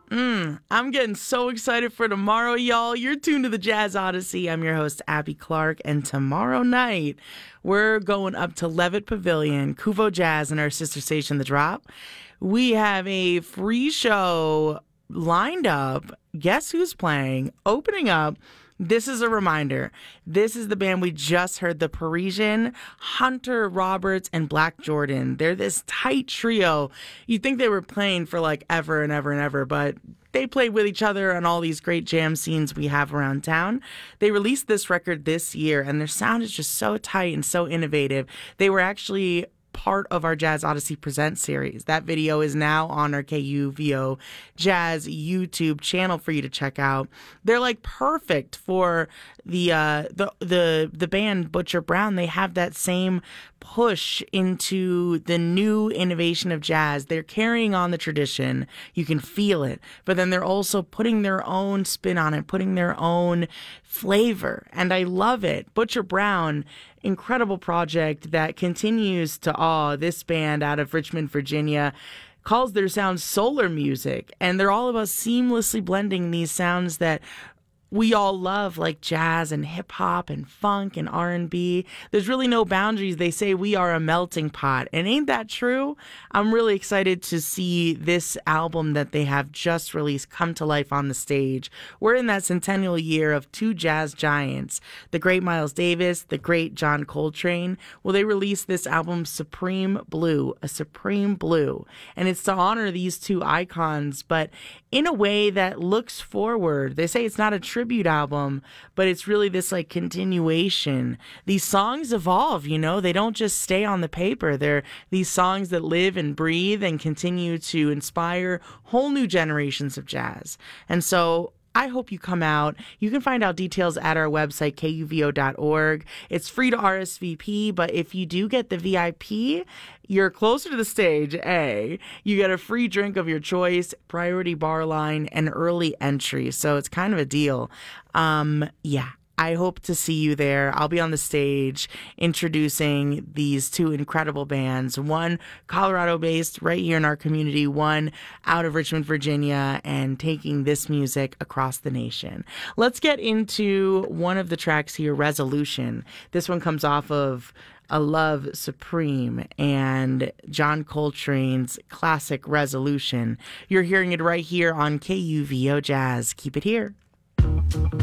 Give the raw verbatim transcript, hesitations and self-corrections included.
Mm, I'm getting so excited for tomorrow, y'all. You're tuned to the Jazz Odyssey. I'm your host, Abby Clark, and tomorrow night, we're going up to Levitt Pavilion, Kuvo Jazz, and our sister station, The Drop. We have a free show lined up. Guess who's playing? Opening up. This is a reminder. This is the band we just heard, The Parisian, Hunter Roberts, and Black Jordan. They're this tight trio. You'd think they were playing for like ever and ever and ever, but they played with each other on all these great jam scenes we have around town. They released this record this year, and their sound is just so tight and so innovative. They were actually part of our Jazz Odyssey Presents series. That video is now on our K U V O Jazz YouTube channel for you to check out. They're like perfect for the uh, the the the band Butcher Brown. They have that same push into the new innovation of jazz. They're carrying on the tradition. You can feel it, but then they're also putting their own spin on it, putting their own flavor, and I love it. Butcher Brown, incredible project that continues to awe this band out of Richmond, Virginia, calls their sound solar music, and they're all about seamlessly blending these sounds that we all love, like jazz and hip hop and funk and R and B. There's really no boundaries. They say we are a melting pot. And ain't that true? I'm really excited to see this album that they have just released come to life on the stage. We're in that centennial year of two jazz giants, the great Miles Davis, the great John Coltrane. Well, they released this album, Supreme Blue, a Supreme Blue. And it's to honor these two icons, but in a way that looks forward. They say it's not a tribute album, but it's really this like continuation. These songs evolve, you know, they don't just stay on the paper. They're these songs that live and breathe and continue to inspire whole new generations of jazz. And so I hope you come out. You can find out details at our website, K U V O dot org. It's free to R S V P, but if you do get the V I P, you're closer to the stage, A. You get a free drink of your choice, priority bar line, and early entry. So it's kind of a deal. Um, yeah. I hope to see you there. I'll be on the stage introducing these two incredible bands, one Colorado-based right here in our community, one out of Richmond, Virginia, and taking this music across the nation. Let's get into one of the tracks here, Resolution. This one comes off of A Love Supreme and John Coltrane's classic Resolution. You're hearing it right here on K U V O Jazz. Keep it here.